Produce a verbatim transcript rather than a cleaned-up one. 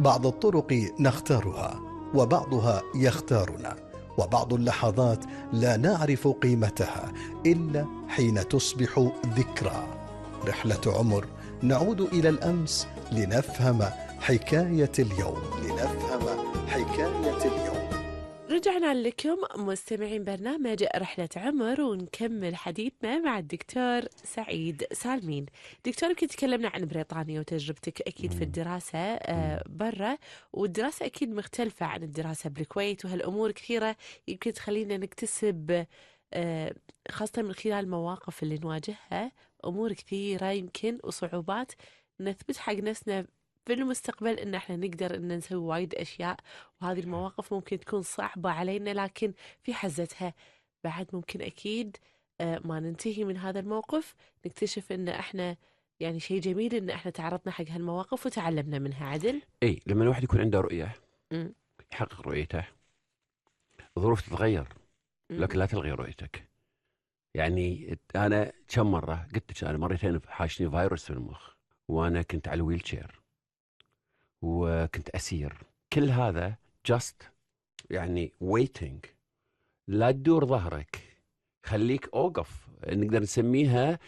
بعض الطرق نختارها وبعضها يختارنا، وبعض اللحظات لا نعرف قيمتها إلا حين تصبح ذكرى. رحلة عمر، نعود إلى الأمس لنفهم حكاية اليوم لنفهم حكاية اليوم. رجعنا لكم مستمعين برنامج رحلة عمر، ونكمل حديثنا مع الدكتور سعيد سالمين. دكتور، يمكن تكلمنا عن بريطانيا وتجربتك أكيد في الدراسة آه برا، والدراسة أكيد مختلفة عن الدراسة بالكويت، وهالأمور كثيرة يمكن تخلينا نكتسب آه خاصة من خلال المواقف اللي نواجهها أمور كثيرة يمكن وصعوبات نثبت حق نفسنا في المستقبل إن احنا نقدر إن نسوي وايد أشياء. وهذه المواقف ممكن تكون صعبة علينا، لكن في حزتها بعد ممكن أكيد آه، ما ننتهي من هذا الموقف نكتشف إن إحنا يعني شيء جميل إن إحنا تعرضنا حق هالمواقف وتعلمنا منها. عدل. اي لما الواحد يكون عنده رؤية مم. يحقق رؤيته، الظروف تتغير مم. لكن لا تلغي رؤيتك. يعني انا كم مرة قلت لك، انا مرتين حاشني فيروس في المخ وانا كنت على الويل شير وكنت اسير. كل هذا just يعني waiting. لا تدور ظهرك، خليك اوقف. نقدر نسميها